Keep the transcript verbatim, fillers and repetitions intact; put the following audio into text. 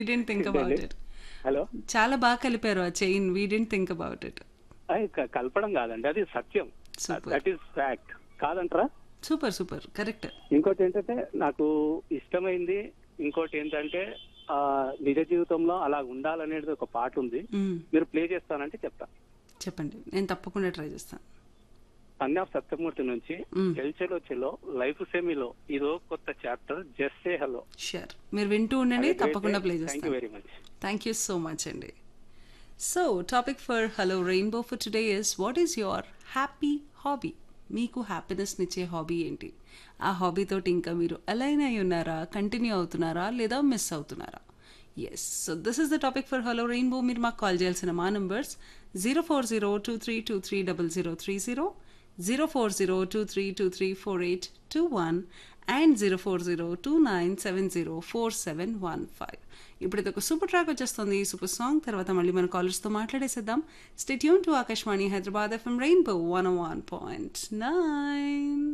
We didn't think ఏంటండి? About it. Hello. చాలా బాగా కలిపారు ఆ chain. We didn't think about it. అయ్ క- కలపడం కాదండి, అది సత్యం. Super that is fact. కాదంటారా? Super super correct. ఇంకోటి ఏంటంటే నాకు ఇష్టమైంది, ఇంకోటి ఏంటంటే ఆ నిజ జీవితంలో అలా ఉండాలనేది ఒక పాట ఉంది. మీరు ప్లే చేస్తానంటే చెప్తా. చెప్పండి, నేను తప్పకుండా ట్రై చేస్తాను. సన్యాఫ్ సత్యమూర్తి నుంచి మ్మ్. చెల్చెలో చెలో లైఫ్ సెమీలో ఇదో కొత్త chapter just say hello. Sure, మీరు వింటూ ఉండండి, తప్పకుండా ప్లే థ్యాంక్ యూ చేస్తాను. Very much. Thank you so much అండి. So topic for hello rainbow for today is what is your happy hobby? మీకు హ్యాపీనెస్నిచ్చే హాబీ ఏంటి? ఆ హాబీతోటి ఇంకా మీరు అలైన్ అయి ఉన్నారా, కంటిన్యూ అవుతున్నారా, లేదా మిస్ అవుతున్నారా? Yes, so this is the topic for hello rainbow. మీరు మాకు కాల్ చేయాల్సిన మా numbers zero four zero two three two three double zero three zero, zero four zero two three two three four eight two one and zero four zero two nine seven zero four seven one five. ఇప్పుడు ఇది ఒక super track వచ్చేస్తుంది. ఈ super song తర్వాత మళ్ళీ మన కాలర్స్తో మాట్లాడేసేద్దాం. Stay tune to Akashvani Hyderabad FM rainbow one one point nine.